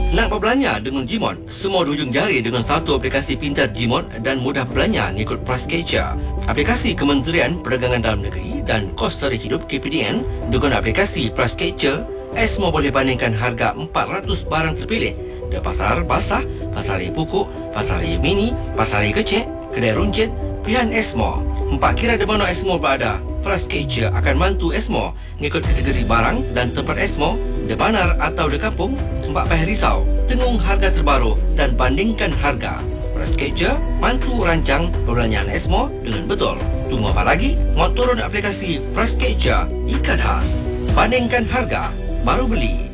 Nak berbelanja dengan Gmart? Semua di hujung jari dengan satu aplikasi pintar Gmart dan mudah berbelanja mengikut Prasketcher. Aplikasi Kementerian Perdagangan Dalam Negeri dan Kos Tarikh Hidup KPDN. Dengan aplikasi Prasketcher, Esmo boleh bandingkan harga 400 barang terpilih di pasar basah, pasar raya pokok, pasar raya mini, pasar raya kecil, kedai runcit, pilihan Esmo. Empat kira di mana Esmo berada, Prasketcher akan bantu Esmo mengikut kategori barang dan tempat Esmo di bandar atau di kampung. Tak payah risau, tengung harga terbaru dan bandingkan harga. Prasketcher bantu rancang perbelanjaan Esmo dengan betul. Tunggu apa lagi? Mau turun aplikasi Prasketcher, ikat khas. Bandingkan harga, baru beli.